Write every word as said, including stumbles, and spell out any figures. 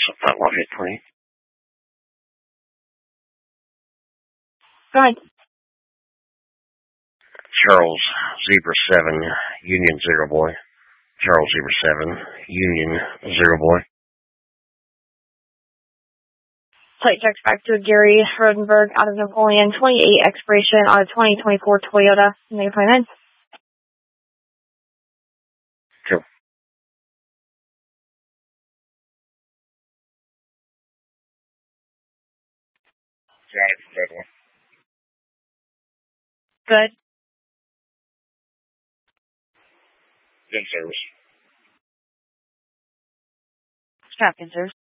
That one hit twenty. Go ahead. Charles Zebra seven, Union zero boy. Charles Zebra seven, Union zero boy. Plate checks back to Gary Rodenberg out of Napoleon, twenty-eight expiration on a twenty twenty-four Toyota. Negative twenty-nine. Cool. Good. In service. Strap in service.